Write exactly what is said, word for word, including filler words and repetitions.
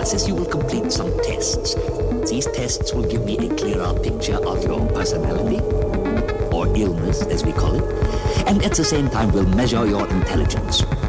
analysis, you will complete some tests. These tests will give me a clearer picture of your personality, or illness, as we call it, and at the same time will measure your intelligence.